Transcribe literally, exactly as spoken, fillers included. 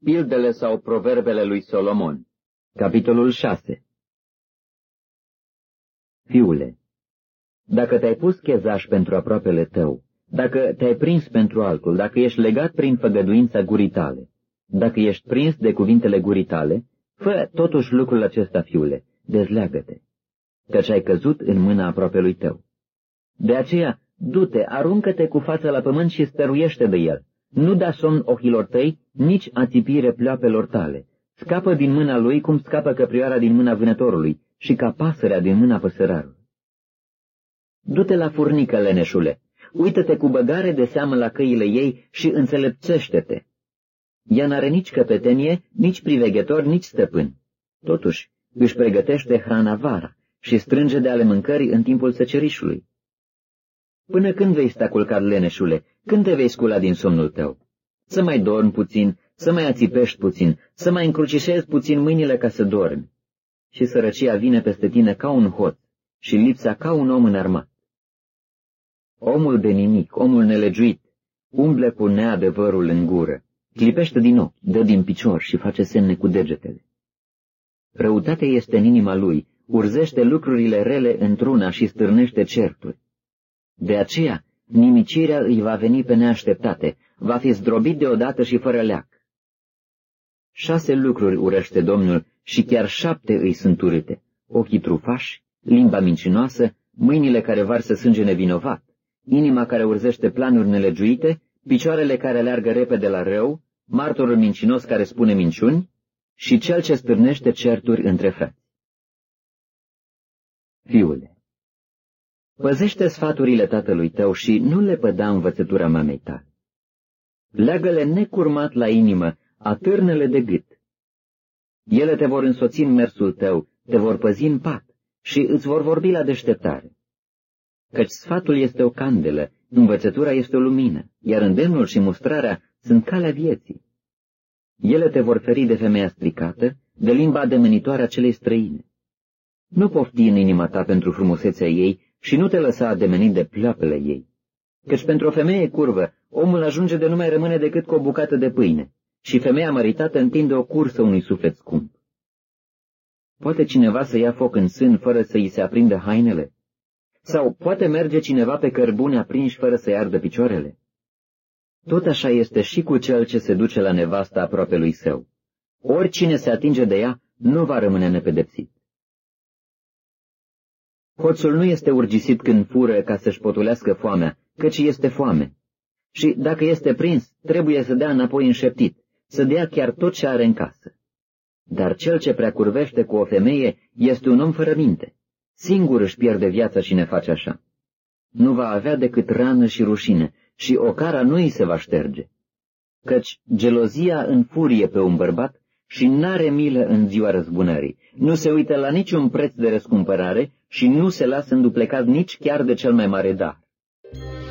Pildele sau proverbele lui Solomon. Capitolul șase. Fiule, dacă te-ai pus chezaș pentru aproapele tău, dacă te-ai prins pentru altul, dacă ești legat prin făgăduința gurii tale, dacă ești prins de cuvintele gurii tale, fă totuși lucrul acesta, fiule, dezleagă-te, căci ai căzut în mâna aproapelui tău. De aceea, du-te, aruncă-te cu fața la pământ și stăruiește de el. Nu da somn ochilor tăi, nici ațipire pleoapelor tale. Scapă din mâna lui cum scapă căprioara din mâna vânătorului și ca pasărea din mâna păsărarului. Du-te la furnică, leneșule, uită-te cu băgare de seamă la căile ei și înțelepțește-te. Ea n-are nici căpetenie, nici priveghetor, nici stăpân. Totuși, își pregătește hrana vara și strânge de ale mâncării în timpul secerișului. Până când vei sta culcat, leneșule? Când te vei scula din somnul tău? Să mai dormi puțin, să mai ațipești puțin, să mai încrucișezi puțin mâinile ca să dormi. Și sărăcia vine peste tine ca un hoț și lipsa ca un om înarmat. Omul de nimic, omul nelegiuit, umble cu neadevărul în gură, clipește din ochi, dă din picior și face semne cu degetele. Răutatea este în inima lui, urzește lucrurile rele într-una și stârnește certuri. De aceea, nimicirea îi va veni pe neașteptate, va fi zdrobit deodată și fără leac. Șase lucruri urăște Domnul și chiar șapte îi sunt urâte: ochii trufași, limba mincinoasă, mâinile care varsă sânge nevinovat, inima care urzește planuri nelegiuite, picioarele care aleargă repede la rău, martorul mincinos care spune minciuni și cel ce stârnește certuri între frați. Fiule, păzește sfaturile tatălui tău și nu le păda învățătura mamei tale. Leagă-le necurmat la inimă, atârnă-le de gât. Ele te vor însoți în mersul tău, te vor păzi în pat și îți vor vorbi la deșteptare. Căci sfatul este o candelă, învățătura este o lumină, iar îndemnul și mustrarea sunt calea vieții. Ele te vor feri de femeia stricată, de limba ademenitoare a celei străine. Nu pofti în inima ta pentru frumusețea ei și nu te lăsa ademenit de pleoapele ei. Căci pentru o femeie curvă, omul ajunge de nu mai rămâne decât cu o bucată de pâine, și femeia măritată întinde o cursă unui suflet scump. Poate cineva să ia foc în sân fără să îi se aprindă hainele? Sau poate merge cineva pe cărbune aprinși fără să-i ardă picioarele? Tot așa este și cu cel ce se duce la nevasta aproapelui său. Oricine se atinge de ea nu va rămâne nepedepsit. Hoțul nu este urgisit când fură ca să-și potulească foamea, căci este foame. Și dacă este prins, trebuie să dea înapoi înșeptit, să dea chiar tot ce are în casă. Dar cel ce prea curvește cu o femeie este un om fără minte. Singur își pierde viața și ne face așa. Nu va avea decât rană și rușine și ocara nu îi se va șterge. Căci gelozia înfurie pe un bărbat și n-are milă în ziua răzbunării, nu se uită la niciun preț de răscumpărare și nu se lasă înduplecat nici chiar de cel mai mare dar.